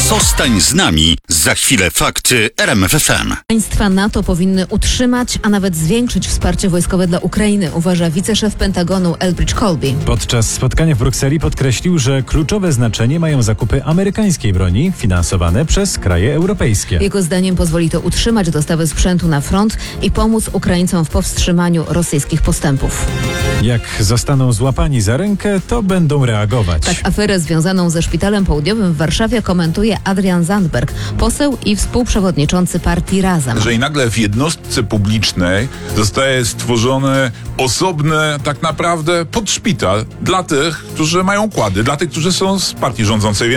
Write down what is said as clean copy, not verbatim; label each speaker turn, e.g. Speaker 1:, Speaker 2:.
Speaker 1: Zostań z nami. Za chwilę fakty RMF FM.
Speaker 2: Państwa NATO powinny utrzymać, a nawet zwiększyć wsparcie wojskowe dla Ukrainy, uważa wiceszef Pentagonu Elbridge Colby.
Speaker 3: Podczas spotkania w Brukseli podkreślił, że kluczowe znaczenie mają zakupy amerykańskiej broni finansowane przez kraje europejskie.
Speaker 2: Jego zdaniem pozwoli to utrzymać dostawy sprzętu na front i pomóc Ukraińcom w powstrzymaniu rosyjskich postępów.
Speaker 3: Jak zostaną złapani za rękę, to będą reagować.
Speaker 2: Tak aferę związaną ze Szpitalem Południowym w Warszawie komentuje Adrian Zandberg, poseł i współprzewodniczący partii Razem.
Speaker 4: Jeżeli nagle w jednostce publicznej zostaje stworzony osobny tak naprawdę podszpital dla tych, którzy mają układy, dla tych, którzy są z partii rządzącej.